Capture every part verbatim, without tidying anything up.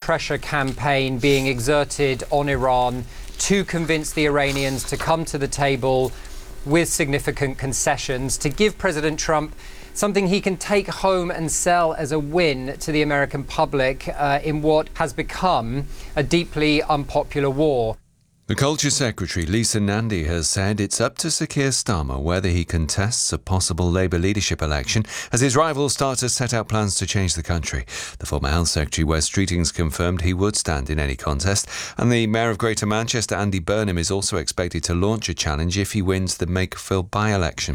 pressure campaign being exerted on Iran to convince the Iranians to come to the table with significant concessions, to give President Trump something he can take home and sell as a win to the American public uh, in what has become a deeply unpopular war. The Culture Secretary, Lisa Nandy, has said it's up to Sir Keir Starmer whether he contests a possible Labour leadership election as his rivals start to set out plans to change the country. The former Health Secretary, Wes Streetings, confirmed he would stand in any contest, and the Mayor of Greater Manchester, Andy Burnham, is also expected to launch a challenge if he wins the Makerfield by-election.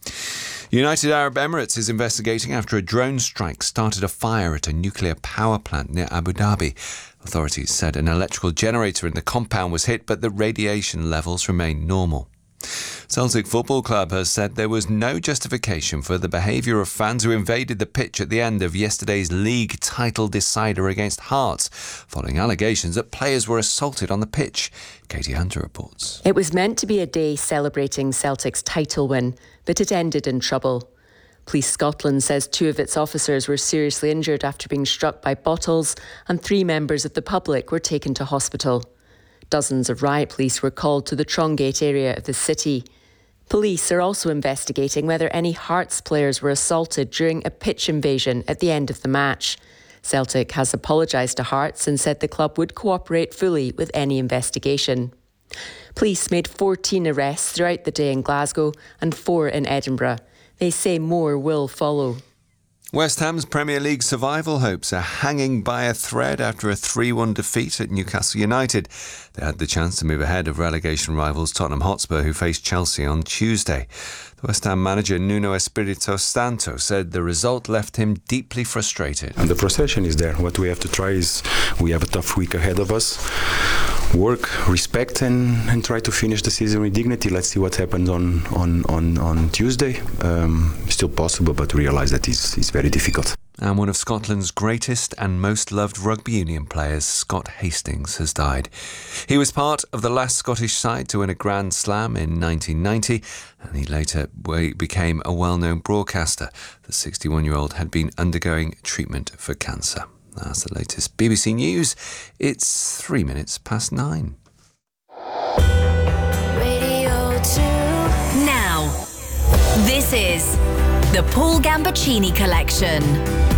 United Arab Emirates is investigating after a drone strike started a fire at a nuclear power plant near Abu Dhabi. Authorities said an electrical generator in the compound was hit, but the radiation levels remain normal. Celtic Football Club has said there was no justification for the behaviour of fans who invaded the pitch at the end of yesterday's league title decider against Hearts, following allegations that players were assaulted on the pitch. Katie Hunter reports. It was meant to be a day celebrating Celtic's title win, but it ended in trouble. Police Scotland says two of its officers were seriously injured after being struck by bottles, and three members of the public were taken to hospital. Dozens of riot police were called to the Trongate area of the city. Police are also investigating whether any Hearts players were assaulted during a pitch invasion at the end of the match. Celtic has apologised to Hearts and said the club would cooperate fully with any investigation. Police made fourteen arrests throughout the day in Glasgow and four in Edinburgh. They say more will follow. West Ham's Premier League survival hopes are hanging by a thread after a three one defeat at Newcastle United. They had the chance to move ahead of relegation rivals Tottenham Hotspur, who faced Chelsea on Tuesday. The West Ham manager Nuno Espirito Santo said the result left him deeply frustrated. And the frustration is there. What we have to try is, we have a tough week ahead of us. Work, respect, and, and try to finish the season with dignity. Let's see what happens on on, on, on Tuesday. Um, still possible, but realize that it's, it's very difficult. And one of Scotland's greatest and most loved rugby union players, Scott Hastings, has died. He was part of the last Scottish side to win a Grand Slam in nineteen ninety, and he later became a well-known broadcaster. The sixty-one-year-old had been undergoing treatment for cancer. That's the latest B B C News. It's three minutes past nine. Radio two. Now, this is the Paul Gambaccini Collection.